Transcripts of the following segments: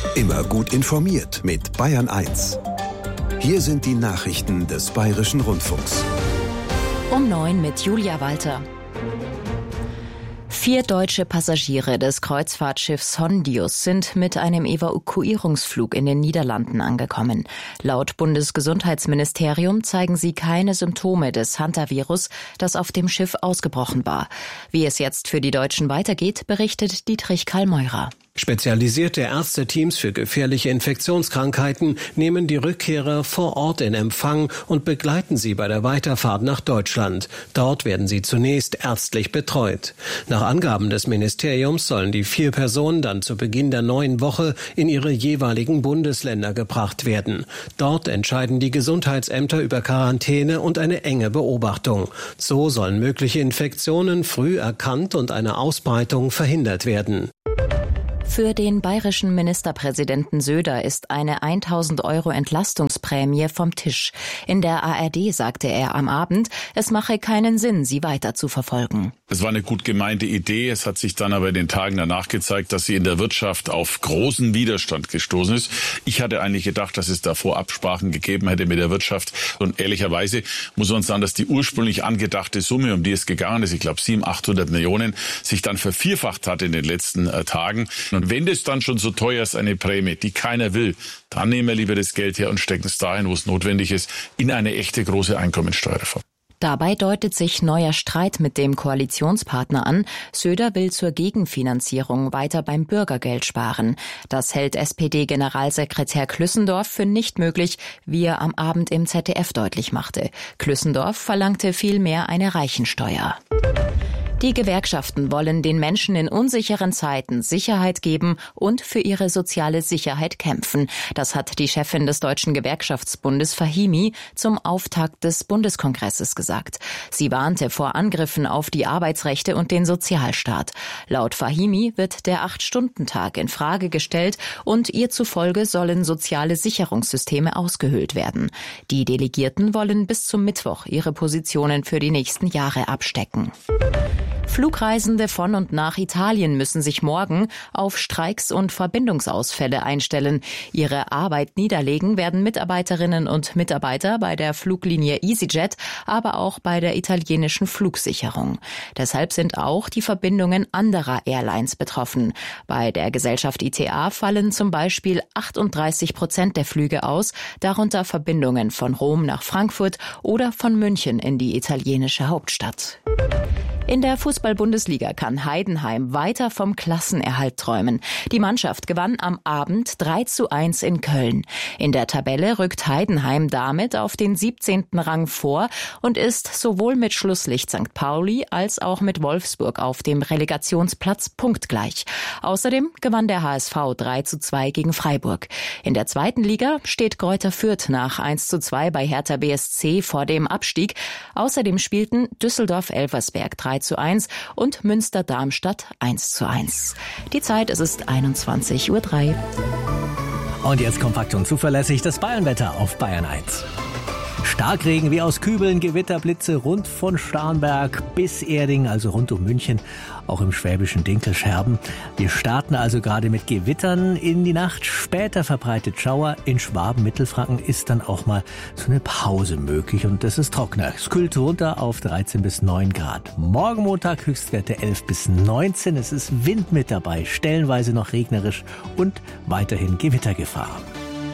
Immer gut informiert mit Bayern 1. Hier sind die Nachrichten des Bayerischen Rundfunks. Um 9 mit Julia Walter. 4 deutsche Passagiere des Kreuzfahrtschiffs Hondius sind mit einem Evakuierungsflug in den Niederlanden angekommen. Laut Bundesgesundheitsministerium zeigen sie keine Symptome des Hantavirus, das auf dem Schiff ausgebrochen war. Wie es jetzt für die Deutschen weitergeht, berichtet Dietrich Kallmeurer. Spezialisierte Ärzteteams für gefährliche Infektionskrankheiten nehmen die Rückkehrer vor Ort in Empfang und begleiten sie bei der Weiterfahrt nach Deutschland. Dort werden sie zunächst ärztlich betreut. Nach Angaben des Ministeriums sollen die 4 Personen dann zu Beginn der neuen Woche in ihre jeweiligen Bundesländer gebracht werden. Dort entscheiden die Gesundheitsämter über Quarantäne und eine enge Beobachtung. So sollen mögliche Infektionen früh erkannt und eine Ausbreitung verhindert werden. Für den bayerischen Ministerpräsidenten Söder ist eine 1.000 € Entlastungsprämie vom Tisch. In der ARD sagte er am Abend, es mache keinen Sinn, sie weiter zu verfolgen. Es war eine gut gemeinte Idee. Es hat sich dann aber in den Tagen danach gezeigt, dass sie in der Wirtschaft auf großen Widerstand gestoßen ist. Ich hatte eigentlich gedacht, dass es davor Absprachen gegeben hätte mit der Wirtschaft. Und ehrlicherweise muss man sagen, dass die ursprünglich angedachte Summe, um die es gegangen ist, ich glaube 700-800 Millionen, sich dann vervierfacht hat in den letzten Tagen. Und wenn das dann schon so teuer ist, eine Prämie, die keiner will, dann nehmen wir lieber das Geld her und stecken es dahin, wo es notwendig ist, in eine echte große Einkommensteuerreform. Dabei deutet sich neuer Streit mit dem Koalitionspartner an. Söder will zur Gegenfinanzierung weiter beim Bürgergeld sparen. Das hält SPD-Generalsekretär Klüssendorf für nicht möglich, wie er am Abend im ZDF deutlich machte. Klüssendorf verlangte vielmehr eine Reichensteuer. Die Gewerkschaften wollen den Menschen in unsicheren Zeiten Sicherheit geben und für ihre soziale Sicherheit kämpfen. Das hat die Chefin des Deutschen Gewerkschaftsbundes Fahimi zum Auftakt des Bundeskongresses gesagt. Sie warnte vor Angriffen auf die Arbeitsrechte und den Sozialstaat. Laut Fahimi wird der 8-Stunden-Tag in Frage gestellt und ihr zufolge sollen soziale Sicherungssysteme ausgehöhlt werden. Die Delegierten wollen bis zum Mittwoch ihre Positionen für die nächsten Jahre abstecken. Flugreisende von und nach Italien müssen sich morgen auf Streiks und Verbindungsausfälle einstellen. Ihre Arbeit niederlegen werden Mitarbeiterinnen und Mitarbeiter bei der Fluglinie EasyJet, aber auch bei der italienischen Flugsicherung. Deshalb sind auch die Verbindungen anderer Airlines betroffen. Bei der Gesellschaft ITA fallen zum Beispiel 38% der Flüge aus, darunter Verbindungen von Rom nach Frankfurt oder von München in die italienische Hauptstadt. In der Fußball-Bundesliga kann Heidenheim weiter vom Klassenerhalt träumen. Die Mannschaft gewann am Abend 3:1 in Köln. In der Tabelle rückt Heidenheim damit auf den 17. Rang vor und ist sowohl mit Schlusslicht St. Pauli als auch mit Wolfsburg auf dem Relegationsplatz punktgleich. Außerdem gewann der HSV 3:2 gegen Freiburg. In der zweiten Liga steht Greuther Fürth nach 1:2 bei Hertha BSC vor dem Abstieg. Außerdem spielten Düsseldorf-Elversberg 3:1 und Münster-Darmstadt 1:1. Die Zeit, es ist 21:03 Uhr. Und jetzt kompakt und zuverlässig das Bayernwetter auf Bayern 1. Starkregen wie aus Kübeln, Gewitterblitze rund von Starnberg bis Erding, also rund um München, auch im schwäbischen Dinkelsch-Herben. Wir starten also gerade mit Gewittern in die Nacht, später verbreitet Schauer. In Schwaben, Mittelfranken ist dann auch mal so eine Pause möglich und das ist trockener. Es kühlt runter auf 13 bis 9 Grad. Morgen Montag Höchstwerte 11 bis 19. Es ist Wind mit dabei, stellenweise noch regnerisch und weiterhin Gewittergefahr.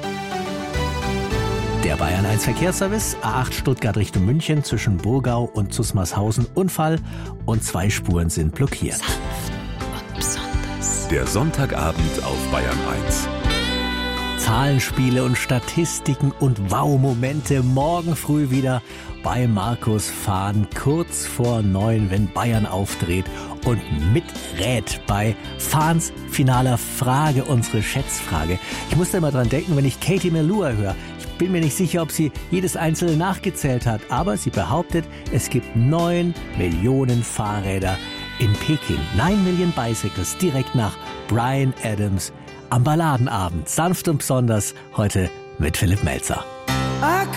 Der Bayern 1 Verkehrsservice, A8 Stuttgart Richtung München zwischen Burgau und Zusmarshausen Unfall und 2 Spuren sind blockiert. Sanft und besonders. Der Sonntagabend auf Bayern 1. Zahlenspiele und Statistiken und Wow-Momente morgen früh wieder bei Markus Fahn kurz vor 9, wenn Bayern aufdreht und miträt bei Fahns finaler Frage, unsere Schätzfrage. Ich muss da immer dran denken, wenn ich Katie Melua höre. Ich bin mir nicht sicher, ob sie jedes einzelne nachgezählt hat, aber sie behauptet, es gibt 9 Millionen Fahrräder in Peking. 9 Million Bicycles direkt nach Bryan Adams am Balladenabend. Sanft und besonders heute mit Philipp Melzer.